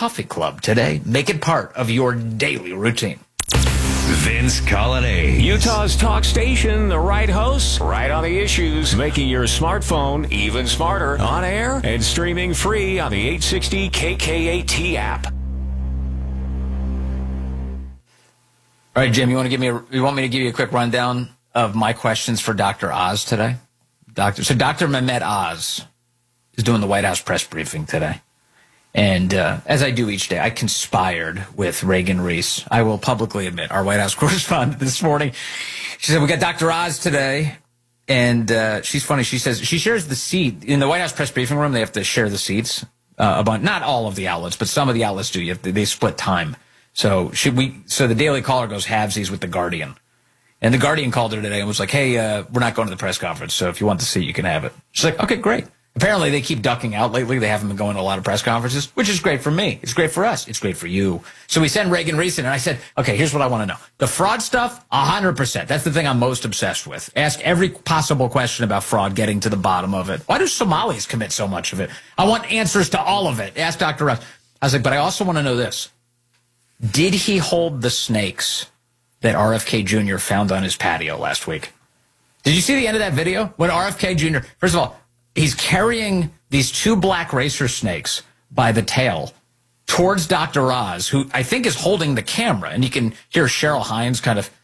coffee club today. Make it part of your daily routine. Vince Colonnade. Utah's talk station, the right hosts, right on the issues, making your smartphone even smarter, on air and streaming free on the 860 KKAT app. All right, Jim, you want me to give you a quick rundown of my questions for Dr. Oz today? Dr. Mehmet Oz is doing the White House press briefing today. And as I do each day, I conspired with Reagan Reese. I will publicly admit, our White House correspondent this morning. She said, we got Dr. Oz today. And she's funny. She says she shares the seat. In the White House press briefing room, they have to share the seats. Not all of the outlets, but some of the outlets do. They split time. So the Daily Caller goes halvesies with the Guardian. And the Guardian called her today and was like, hey, we're not going to the press conference, so if you want the seat, you can have it. She's like, okay, great. Apparently, they keep ducking out lately. They haven't been going to a lot of press conferences, which is great for me. It's great for us. It's great for you. So we send Reagan Reese in, and I said, okay, here's what I want to know. The fraud stuff, 100%. That's the thing I'm most obsessed with. Ask every possible question about fraud, getting to the bottom of it. Why do Somalis commit so much of it? I want answers to all of it. Ask Dr. Russ. I was like, but I also want to know this. Did he hold the snakes that RFK Jr. found on his patio last week? Did you see the end of that video? When RFK Jr., first of all, he's carrying these two black racer snakes by the tail towards Dr. Oz, who I think is holding the camera. And you can hear Cheryl Hines kind of,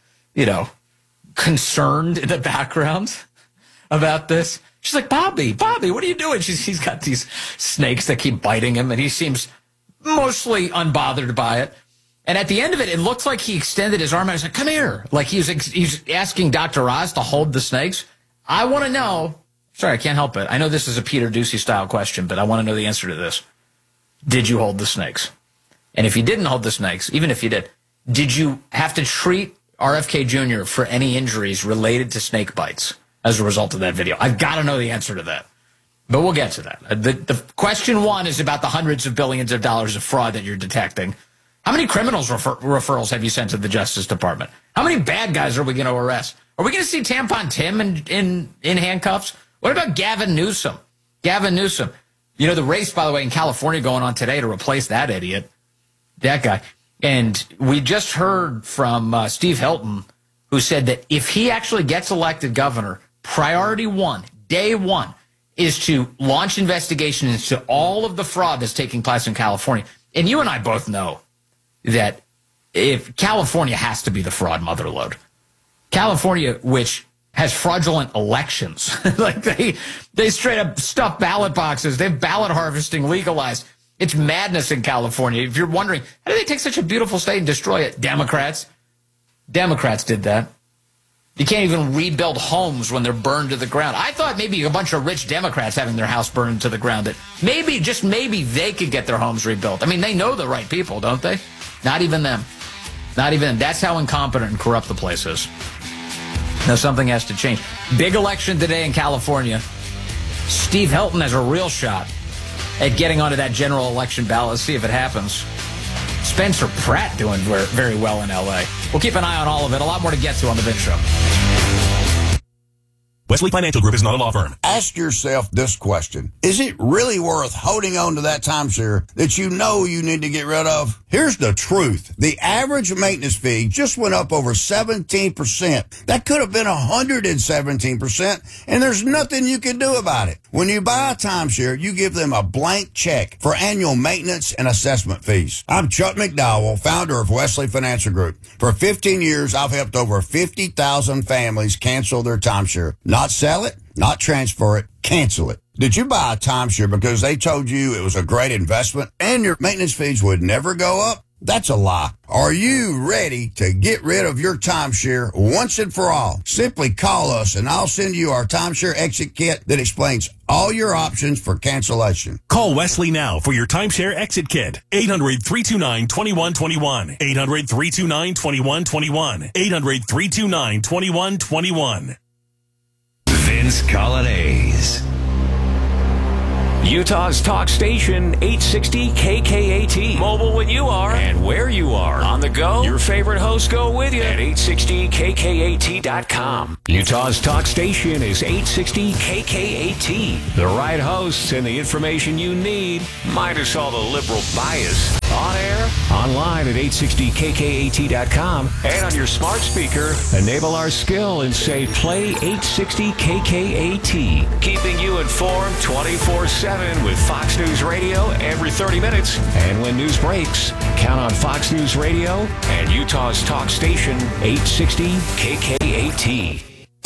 concerned in the background about this. She's like, Bobby, what are you doing? He's got these snakes that keep biting him, and he seems mostly unbothered by it. And at the end of it, it looks like he extended his arm and was like, come here. Like he's asking Dr. Oz to hold the snakes. I want to know. Sorry, I can't help it. I know this is a Peter Doocy style question, but I want to know the answer to this. Did you hold the snakes? And if you didn't hold the snakes, even if you did you have to treat RFK Jr. for any injuries related to snake bites as a result of that video? I've got to know the answer to that. But we'll get to that. The question one is about the hundreds of billions of dollars of fraud that you're detecting. How many criminals referrals have you sent to the Justice Department? How many bad guys are we going to arrest? Are we going to see Tampon Tim in handcuffs? What about Gavin Newsom? The race, by the way, in California going on today to replace that idiot, that guy. And we just heard from Steve Hilton, who said that if he actually gets elected governor, priority one, day one, is to launch investigations into all of the fraud that's taking place in California. And you and I both know that if California has to be the fraud motherlode. California, which has fraudulent elections. Like they straight up stuff ballot boxes. They have ballot harvesting legalized. It's madness in California. If you're wondering, how do they take such a beautiful state and destroy it? Democrats did that. You can't even rebuild homes when they're burned to the ground. I thought maybe a bunch of rich Democrats having their house burned to the ground, that maybe, just maybe, they could get their homes rebuilt. I mean, they know the right people, don't they? Not even them. Not even them. That's how incompetent and corrupt the place is. Now, something has to change. Big election today in California. Steve Hilton has a real shot at getting onto that general election ballot. Let's see if it happens. Spencer Pratt doing very well in L.A. We'll keep an eye on all of it. A lot more to get to on the Vince Show. Wesley Financial Group is not a law firm. Ask yourself this question. Is it really worth holding on to that timeshare that you know you need to get rid of? Here's the truth. The average maintenance fee just went up over 17%. That could have been 117%, and there's nothing you can do about it. When you buy a timeshare, you give them a blank check for annual maintenance and assessment fees. I'm Chuck McDowell, founder of Wesley Financial Group. For 15 years, I've helped over 50,000 families cancel their timeshare. Not sell it, not transfer it, cancel it. Did you buy a timeshare because they told you it was a great investment and your maintenance fees would never go up? That's a lie. Are you ready to get rid of your timeshare once and for all? Simply call us and I'll send you our timeshare exit kit that explains all your options for cancellation. Call Wesley now for your timeshare exit kit. 800-329-2121. 800-329-2121. 800-329-2121. Vince Colonnade. Utah's talk station, 860 KKAT. Mobile when you are and where you are. On the go, your favorite hosts go with you at 860KKAT.com. Utah's talk station is 860 KKAT. The right hosts and the information you need, minus all the liberal bias. on air, online at 860kkat.com, and on your smart speaker, enable our skill and say play 860kkat. Keeping you informed 24/7 with Fox News Radio every 30 minutes. And when news breaks, count on Fox News Radio and Utah's talk station 860 KKAT.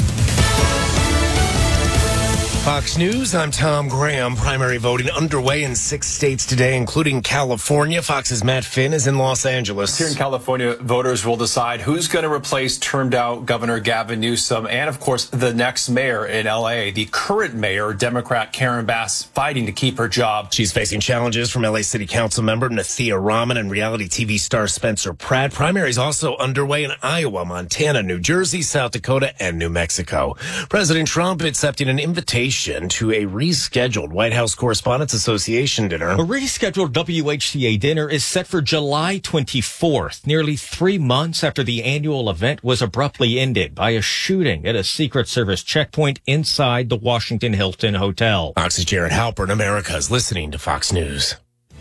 Fox News, I'm Tom Graham. Primary voting underway in 6 states today, including California. Fox's Matt Finn is in Los Angeles. Here in California, voters will decide who's going to replace turned-out Governor Gavin Newsom and, of course, the next mayor in L.A., the current mayor, Democrat Karen Bass, fighting to keep her job. She's facing challenges from L.A. City Council member Nathia Rahman and reality TV star Spencer Pratt. Primaries also underway in Iowa, Montana, New Jersey, South Dakota, and New Mexico. President Trump accepting an invitation to a rescheduled White House Correspondents Association dinner. A rescheduled WHCA dinner is set for July 24th, nearly 3 months after the annual event was abruptly ended by a shooting at a Secret Service checkpoint inside the Washington Hilton Hotel. Fox's Jared Halpern, America is listening to Fox News.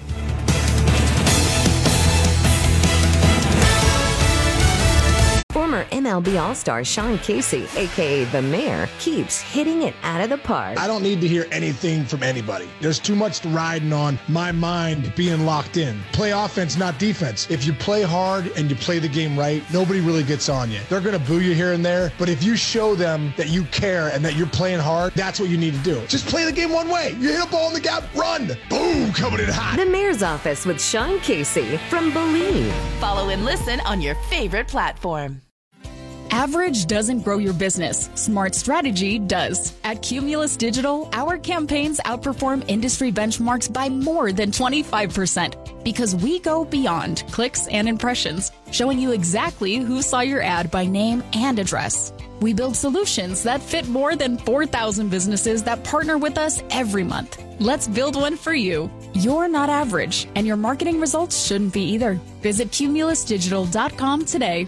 Former MLB All-Star Sean Casey, a.k.a. The Mayor, keeps hitting it out of the park. I don't need to hear anything from anybody. There's too much riding on my mind being locked in. Play offense, not defense. If you play hard and you play the game right, nobody really gets on you. They're going to boo you here and there, but if you show them that you care and that you're playing hard, that's what you need to do. Just play the game one way. You hit a ball in the gap, run. Boom, coming in hot. The Mayor's Office with Sean Casey from Believe. Follow and listen on your favorite platform. Average doesn't grow your business. Smart strategy does. At Cumulus Digital, our campaigns outperform industry benchmarks by more than 25% because we go beyond clicks and impressions, showing you exactly who saw your ad by name and address. We build solutions that fit more than 4,000 businesses that partner with us every month. Let's build one for you. You're not average, and your marketing results shouldn't be either. Visit cumulusdigital.com today.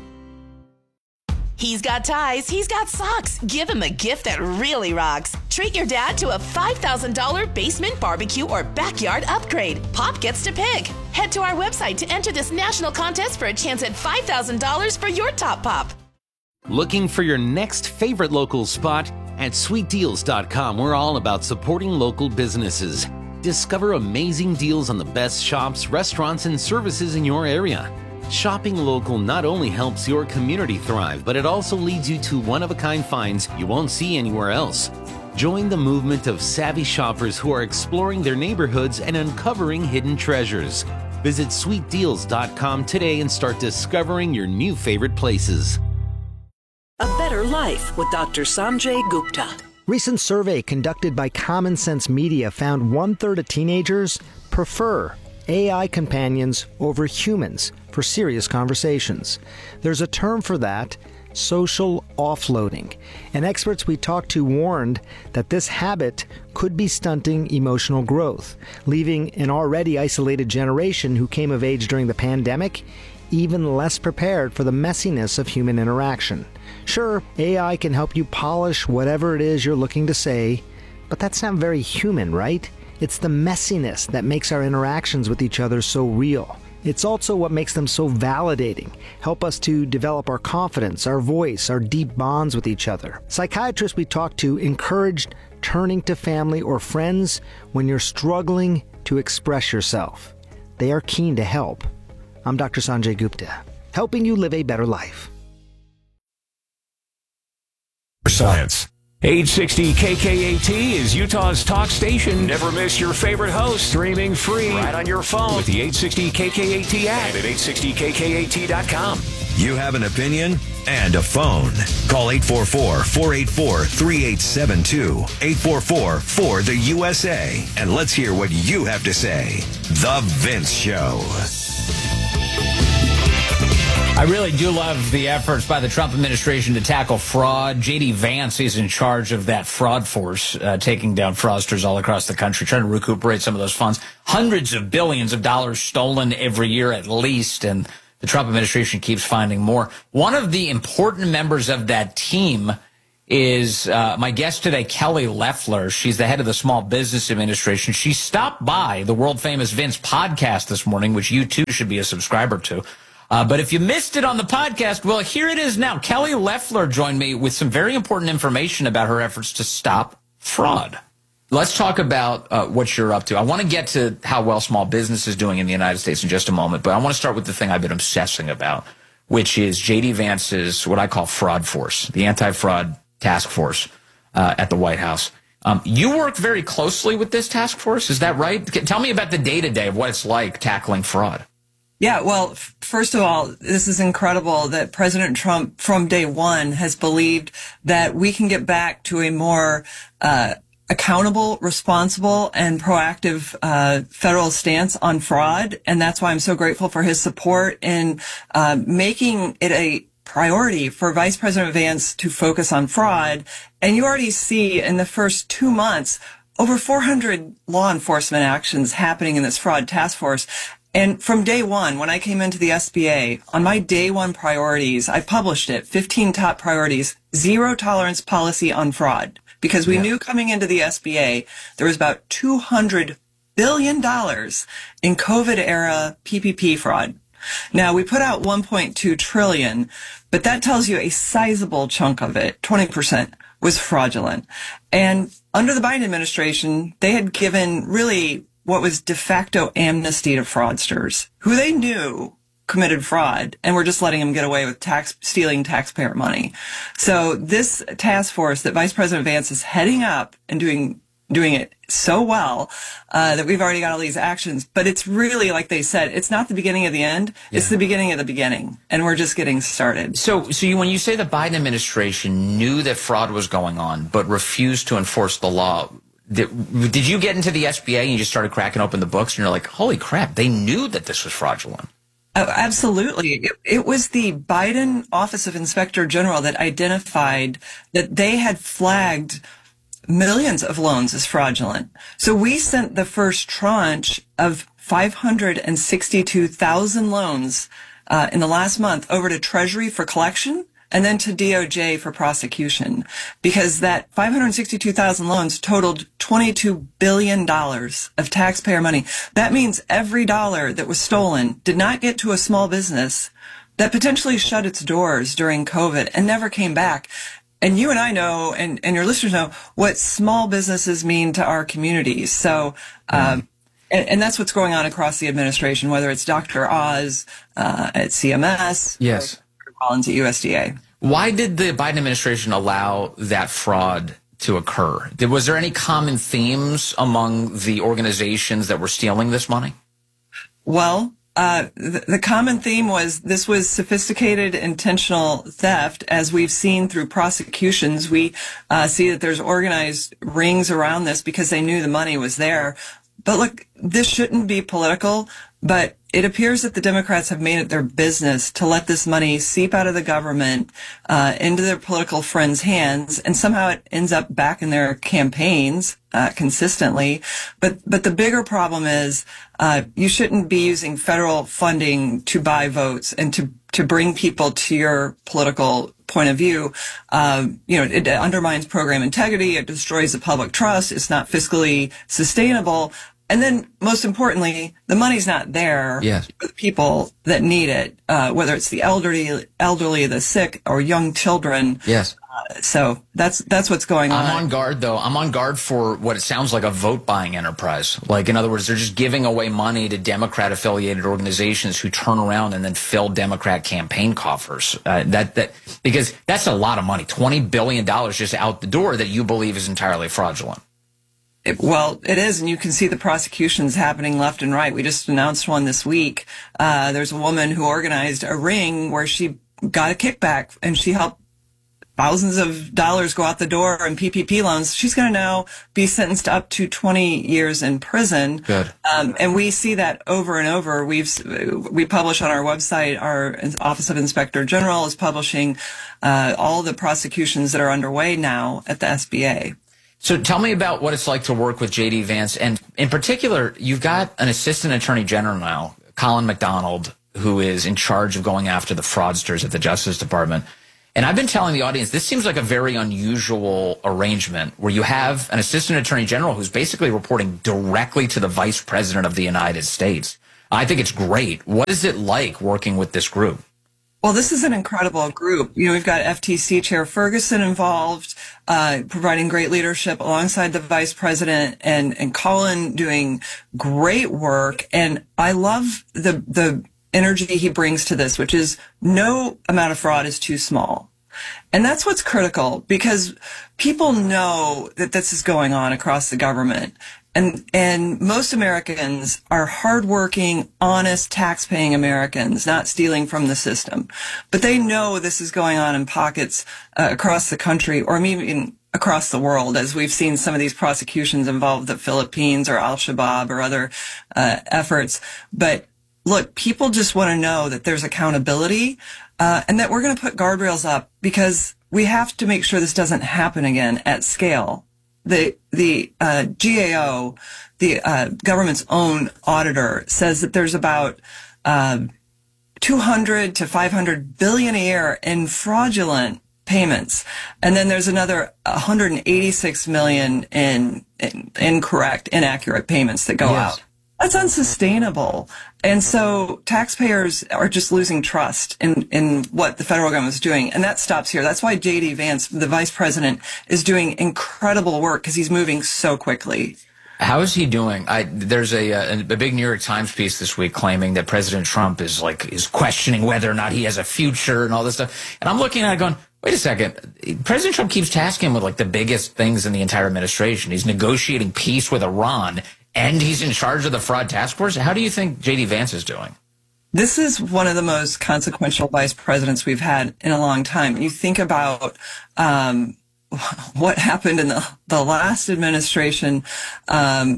He's got ties, he's got socks. Give him a gift that really rocks. Treat your dad to a $5,000 basement barbecue or backyard upgrade. Pop gets to pick. Head to our website to enter this national contest for a chance at $5,000 for your top pop. Looking for your next favorite local spot? At sweetdeals.com, we're all about supporting local businesses. Discover amazing deals on the best shops, restaurants, and services in your area. Shopping local not only helps your community thrive, but it also leads you to one-of-a-kind finds you won't see anywhere else. Join the movement of savvy shoppers who are exploring their neighborhoods and uncovering hidden treasures. Visit sweetdeals.com today and start discovering your new favorite places. A Better Life with Dr. Sanjay Gupta. Recent survey conducted by Common Sense Media found 1/3 of teenagers prefer AI companions over humans for serious conversations. There's a term for that, social offloading. And experts we talked to warned that this habit could be stunting emotional growth, leaving an already isolated generation who came of age during the pandemic even less prepared for the messiness of human interaction. Sure, AI can help you polish whatever it is you're looking to say, but that's not very human, right? It's the messiness that makes our interactions with each other so real. It's also what makes them so validating, help us to develop our confidence, our voice, our deep bonds with each other. Psychiatrists we talked to encouraged turning to family or friends when you're struggling to express yourself. They are keen to help. I'm Dr. Sanjay Gupta, helping you live a better life. Science. 860 KKAT is Utah's talk station. Never miss your favorite host. Streaming free right on your phone with the 860 KKAT app and at 860kkat.com. You have an opinion and a phone. Call 844-484-3872. 844-4-the-USA. And let's hear what you have to say. The Vince Show. I really do love the efforts by the Trump administration to tackle fraud. J.D. Vance is in charge of that fraud force, taking down fraudsters all across the country, trying to recuperate some of those funds. Hundreds of billions of dollars stolen every year at least, and the Trump administration keeps finding more. One of the important members of that team is my guest today, Kelly Loeffler. She's the head of the Small Business Administration. She stopped by the world-famous Vince podcast this morning, which you too should be a subscriber to. But if you missed it on the podcast, well, here it is now. Kelly Loeffler joined me with some very important information about her efforts to stop fraud. Let's talk about what you're up to. I want to get to how well small business is doing in the United States in just a moment, but I want to start with the thing I've been obsessing about, which is J.D. Vance's what I call fraud force, the anti-fraud task force at the White House. You work very closely with this task force, is that right? Tell me about the day-to-day of what it's like tackling fraud. Yeah, well, first of all, this is incredible that President Trump from day one has believed that we can get back to a more accountable, responsible, and proactive federal stance on fraud. And that's why I'm so grateful for his support in making it a priority for Vice President Vance to focus on fraud. And you already see in the first 2 months, over 400 law enforcement actions happening in this fraud task force. And from day one, when I came into the SBA, on my day one priorities, I published it, 15 top priorities, zero tolerance policy on fraud. Because we knew coming into the SBA, there was about $200 billion in COVID-era PPP fraud. Now, we put out $1.2 trillion, but that tells you a sizable chunk of it, 20%, was fraudulent. And under the Biden administration, they had given really what was de facto amnesty to fraudsters who they knew committed fraud and were just letting them get away with stealing taxpayer money. So this task force that Vice President Vance is heading up and doing it so well that we've already got all these actions. But it's really, like they said, it's not the beginning of the end. Yeah. It's the beginning of the beginning. And we're just getting started. So when you say the Biden administration knew that fraud was going on but refused to enforce the law, did you get into the SBA and you just started cracking open the books and you're like, holy crap, they knew that this was fraudulent? Oh, absolutely. It was the Biden Office of Inspector General that identified that they had flagged millions of loans as fraudulent. So we sent the first tranche of 562,000 loans in the last month over to Treasury for collection and then to DOJ for prosecution, because that 562,000 loans totaled $22 billion of taxpayer money. That means every dollar that was stolen did not get to a small business that potentially shut its doors during COVID and never came back. And you and I know, and your listeners know, what small businesses mean to our communities. So, and that's what's going on across the administration, whether it's Dr. Oz at CMS, yes, or Collins at USDA. Why did the Biden administration allow that fraud to occur? Was there any common themes among the organizations that were stealing this money? Well, the common theme was this was sophisticated, intentional theft. As we've seen through prosecutions, we see that there's organized rings around this because they knew the money was there. But look, this shouldn't be political, but it appears that the Democrats have made it their business to let this money seep out of the government into their political friends' hands, and somehow it ends up back in their campaigns consistently. But the bigger problem is you shouldn't be using federal funding to buy votes and to bring people to your political point of view. It undermines program integrity. It destroys the public trust. It's not fiscally sustainable. And then, most importantly, the money's not there for the people that need it, whether it's the elderly, the sick, or young children. Yes. So that's what's going on. I'm on guard, though. I'm on guard for what it sounds like a vote-buying enterprise. Like, in other words, they're just giving away money to Democrat-affiliated organizations who turn around and then fill Democrat campaign coffers. Because that's a lot of money, $20 billion just out the door that you believe is entirely fraudulent. Well, it is, and you can see the prosecutions happening left and right. We just announced one this week. There's a woman who organized a ring where she got a kickback, and she helped thousands of dollars go out the door in PPP loans. She's going to now be sentenced up to 20 years in prison. Good. And we see that over and over. We publish on our website, our Office of Inspector General is publishing all the prosecutions that are underway now at the SBA. So tell me about what it's like to work with J.D. Vance. And in particular, you've got an assistant attorney general now, Colin McDonald, who is in charge of going after the fraudsters at the Justice Department. And I've been telling the audience, this seems like a very unusual arrangement where you have an assistant attorney general who's basically reporting directly to the vice president of the United States. I think it's great. What is it like working with this group? Well, this is an incredible group. You know, we've got FTC Chair Ferguson involved, providing great leadership alongside the vice president, and Colin doing great work. And I love the energy he brings to this, which is no amount of fraud is too small. And that's what's critical, because people know that this is going on across the government. And most Americans are hardworking, honest, tax-paying Americans, not stealing from the system. But they know this is going on in pockets across the country, or even across the world, as we've seen some of these prosecutions involve the Philippines or Al-Shabaab or other efforts. But look, people just want to know that there's accountability, and that we're going to put guardrails up, because we have to make sure this doesn't happen again at scale. The GAO, the government's own auditor, says that there's about 200 to 500 billion a year in fraudulent payments, and then there's another 186 million in incorrect, inaccurate payments that go out. That's unsustainable. And so taxpayers are just losing trust in what the federal government is doing. And that stops here. That's why J.D. Vance, the vice president, is doing incredible work, because he's moving so quickly. How is he doing? There's a big New York Times piece this week claiming that President Trump is questioning whether or not he has a future and all this stuff. And I'm looking at it going, wait a second. President Trump keeps tasking him with the biggest things in the entire administration. He's negotiating peace with Iran, and he's in charge of the fraud task force. How do you think J.D. Vance is doing? This is one of the most consequential vice presidents we've had in a long time. You think about what happened in the last administration. I'm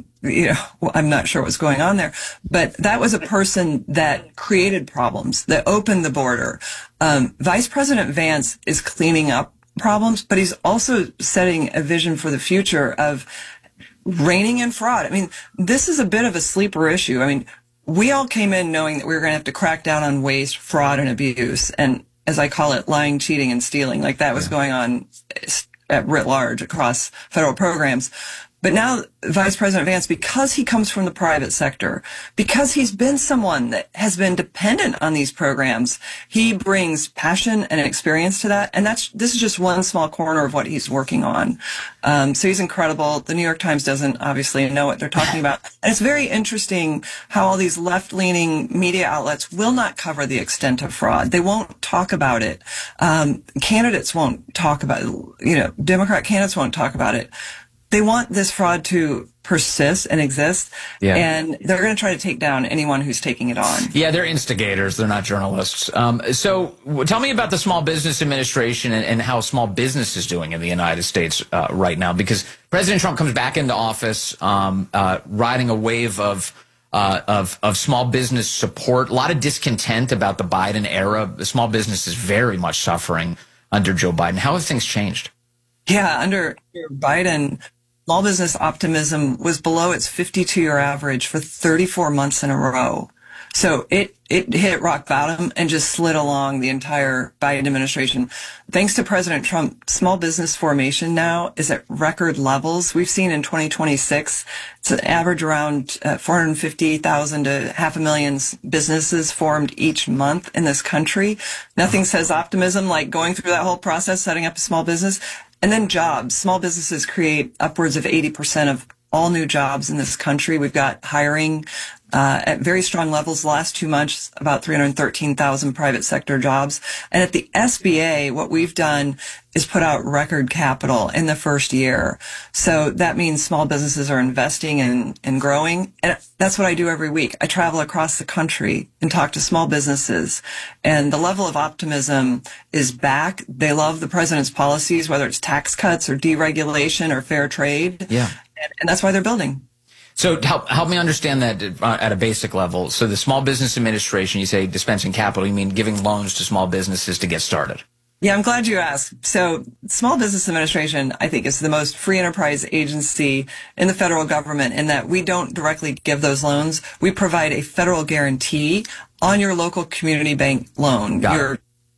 not sure what's going on there, but that was a person that created problems, that opened the border. Vice President Vance is cleaning up problems, but he's also setting a vision for the future of reining in fraud. I mean, this is a bit of a sleeper issue. I mean, we all came in knowing that we were going to have to crack down on waste, fraud, and abuse, and as I call it, lying, cheating, and stealing. Like that was going on at writ large across federal programs. But now Vice President Vance, because he comes from the private sector, because he's been someone that has been dependent on these programs, he brings passion and experience to that. And this is just one small corner of what he's working on. So he's incredible. The New York Times doesn't obviously know what they're talking about. And it's very interesting how all these left-leaning media outlets will not cover the extent of fraud. They won't talk about it. Candidates won't talk about it. Democrat candidates won't talk about it. They want this fraud to persist and exist, and they're going to try to take down anyone who's taking it on. Yeah, they're instigators. They're not journalists. So tell me about the Small Business Administration and how small business is doing in the United States right now, because President Trump comes back into office riding a wave of small business support, a lot of discontent about the Biden era. The small business is very much suffering under Joe Biden. How have things changed? Yeah, under Biden, small business optimism was below its 52-year average for 34 months in a row. So it hit rock bottom and just slid along the entire Biden administration. Thanks to President Trump, small business formation now is at record levels. We've seen in 2026, it's an average around 450,000 to 500,000 businesses formed each month in this country. Nothing says optimism like going through that whole process, setting up a small business. And then jobs. Small businesses create upwards of 80% of all new jobs in this country. We've got hiring at very strong levels the last 2 months, about 313,000 private sector jobs. And at the SBA, what we've done is put out record capital in the first year. So that means small businesses are investing and growing. And that's what I do every week. I travel across the country and talk to small businesses. And the level of optimism is back. They love the president's policies, whether it's tax cuts or deregulation or fair trade. Yeah. And that's why they're building. So help me understand that at a basic level. So the Small Business Administration, you say dispensing capital, you mean giving loans to small businesses to get started? Yeah, I'm glad you asked. So Small Business Administration, I think, is the most free enterprise agency in the federal government in that we don't directly give those loans. We provide a federal guarantee on your local community bank loan.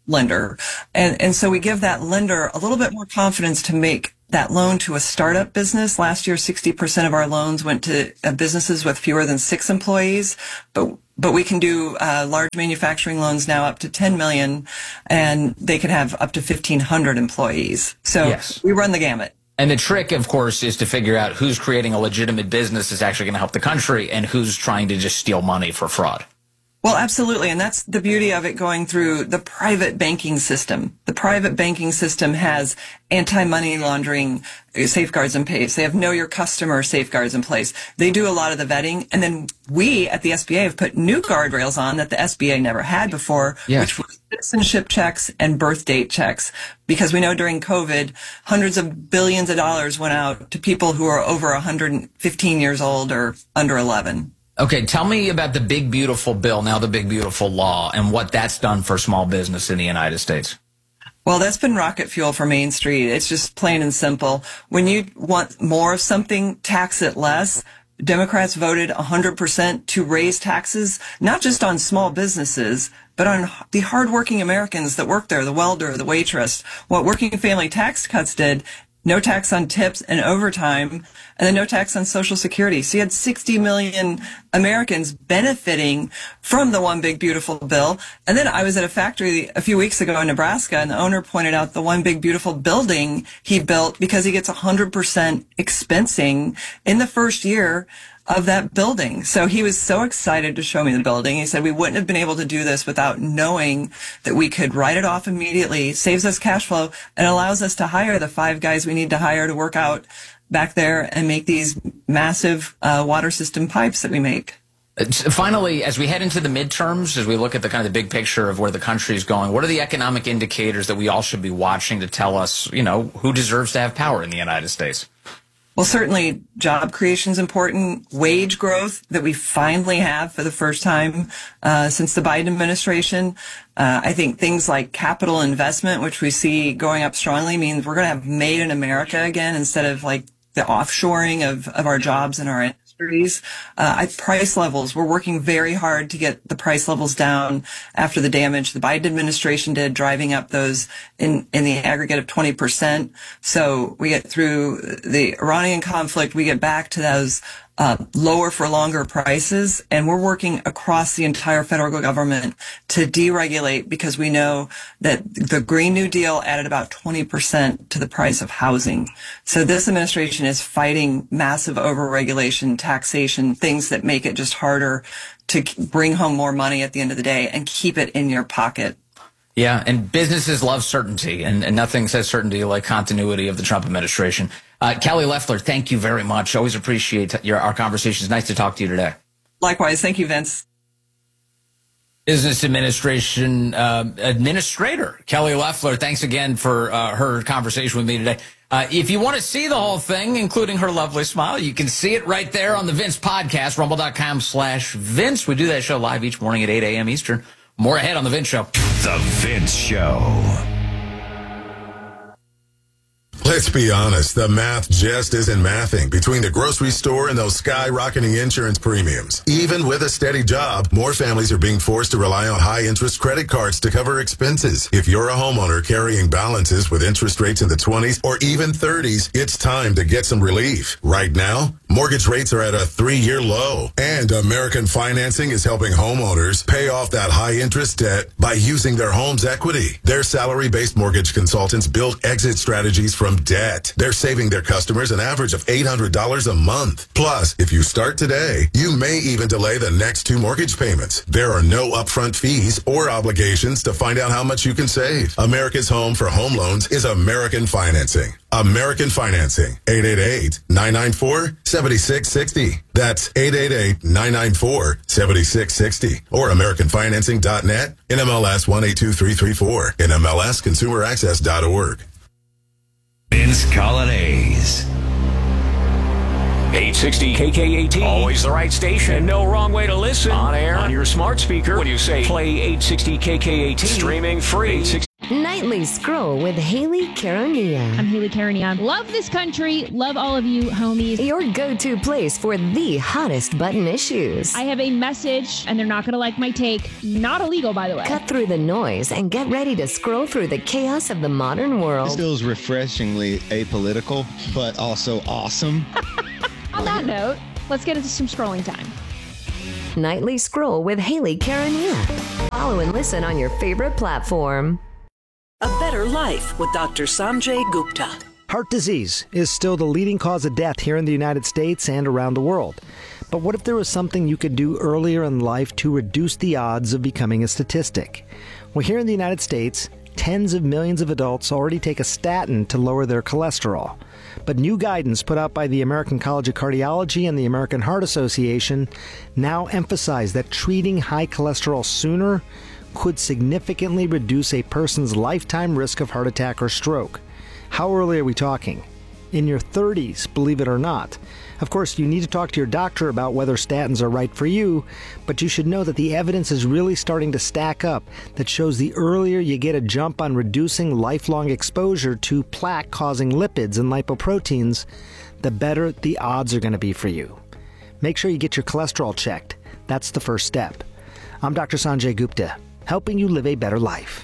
lender. And so we give that lender a little bit more confidence to make that loan to a startup business. Last year, 60% of our loans went to businesses with fewer than 6 employees, but we can do large manufacturing loans now up to 10 million, and they can have up to 1,500 employees. So we run the gamut. And the trick, of course, is to figure out who's creating a legitimate business that's actually going to help the country and who's trying to just steal money for fraud. Well, absolutely. And that's the beauty of it going through the private banking system. The private banking system has anti-money laundering safeguards in place. They have know your customer safeguards in place. They do a lot of the vetting. And then we at the SBA have put new guardrails on that the SBA never had before, which were citizenship checks and birth date checks. Because we know during COVID, hundreds of billions of dollars went out to people who are over 115 years old or under 11. Okay, tell me about the Big Beautiful Bill, now the Big Beautiful Law, and what that's done for small business in the United States. Well, that's been rocket fuel for Main Street. It's just plain and simple. When you want more of something, tax it less. Democrats voted 100% to raise taxes, not just on small businesses, but on the hardworking Americans that work there, the welder, the waitress. What working family tax cuts did, no tax on tips and overtime, and then no tax on Social Security. So you had 60 million Americans benefiting from the One Big Beautiful Bill. And then I was at a factory a few weeks ago in Nebraska, and the owner pointed out the One Big Beautiful building he built because he gets 100% expensing in the first year of that building. So he was so excited to show me the building. He said we wouldn't have been able to do this without knowing that we could write it off immediately, saves us cash flow, and allows us to hire the 5 guys we need to hire to work out back there and make these massive water system pipes that we make. Finally, as we head into the midterms, as we look at the kind of the big picture of where the country is going, what are the economic indicators that we all should be watching to tell us, you know, who deserves to have power in the United States? Well, certainly job creation is important. Wage growth that we finally have for the first time since the Biden administration. I think things like capital investment, which we see going up strongly, means we're going to have made in America again instead of like the offshoring of our jobs and our industries. Price levels, we're working very hard to get the price levels down after the damage the Biden administration did, driving up those in the aggregate of 20%. So we get through the Iranian conflict, we get back to those lower for longer prices, and we're working across the entire federal government to deregulate because we know that the Green New Deal added about 20% to the price of housing. So this administration is fighting massive overregulation, taxation, things that make it just harder to bring home more money at the end of the day and keep it in your pocket. Yeah, and businesses love certainty, and nothing says certainty like continuity of the Trump administration. Kelly Loeffler, thank you very much. Always appreciate our conversations. Nice to talk to you today. Likewise. Thank you, Vince. Business Administration Administrator Kelly Loeffler, thanks again for her conversation with me today. If you want to see the whole thing, including her lovely smile, you can see it right there on the Vince podcast, rumble.com/Vince. We do that show live each morning at 8 a.m. Eastern. More ahead on The Vince Show. The Vince Show. Let's be honest, the math just isn't mathing between the grocery store and those skyrocketing insurance premiums. Even with a steady job, more families are being forced to rely on high-interest credit cards to cover expenses. If you're a homeowner carrying balances with interest rates in the 20s or even 30s, it's time to get some relief. Right now, mortgage rates are at a 3-year low, and American Financing is helping homeowners pay off that high-interest debt by using their home's equity. Their salary-based mortgage consultants build exit strategies from debt. They're saving their customers an average of $800 a month. Plus, if you start today, you may even delay the next 2 mortgage payments. There are no upfront fees or obligations to find out how much you can save. America's home for home loans is American Financing. American Financing, 888-994-7660. That's 888-994-7660. Or AmericanFinancing.net, NMLS 182334, NMLSConsumerAccess.org. Vince Colonnese. 860 KKAT. Always the right station. And no wrong way to listen. On air, on your smart speaker. When you say play 860 KKAT. Streaming free. 860 Nightly Scroll with Haley Caronia. I'm Haley Caronia. Love this country. Love all of you, homies. Your go-to place for the hottest button issues. I have a message, and they're not going to like my take. Not illegal, by the way. Cut through the noise and get ready to scroll through the chaos of the modern world. This feels refreshingly apolitical, but also awesome. On that note, let's get into some scrolling time. Nightly Scroll with Haley Caronia. Follow and listen on your favorite platform. A Better Life with Dr. Sanjay Gupta. Heart disease is still the leading cause of death here in the United States and around the world. But what if there was something you could do earlier in life to reduce the odds of becoming a statistic? Well, here in the United States, tens of millions of adults already take a statin to lower their cholesterol. But new guidance put out by the American College of Cardiology and the American Heart Association now emphasize that treating high cholesterol sooner could significantly reduce a person's lifetime risk of heart attack or stroke. How early are we talking? In your 30s, believe it or not. Of course, you need to talk to your doctor about whether statins are right for you, but you should know that the evidence is really starting to stack up that shows the earlier you get a jump on reducing lifelong exposure to plaque-causing lipids and lipoproteins, the better the odds are going to be for you. Make sure you get your cholesterol checked. That's the first step. I'm Dr. Sanjay Gupta, helping you live a better life.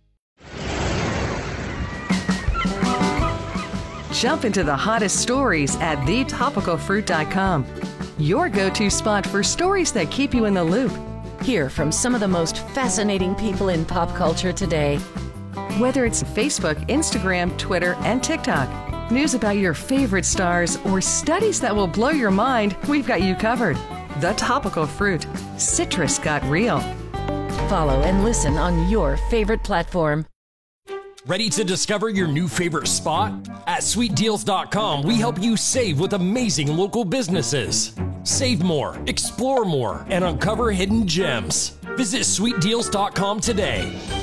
Jump into the hottest stories at thetopicalfruit.com. Your go-to spot for stories that keep you in the loop. Hear from some of the most fascinating people in pop culture today. Whether it's Facebook, Instagram, Twitter, and TikTok, news about your favorite stars, or studies that will blow your mind, we've got you covered. The Topical Fruit. Citrus got real. Follow and listen on your favorite platform. Ready to discover your new favorite spot? At sweetdeals.com, we help you save with amazing local businesses. Save more, explore more, and uncover hidden gems. Visit sweetdeals.com today.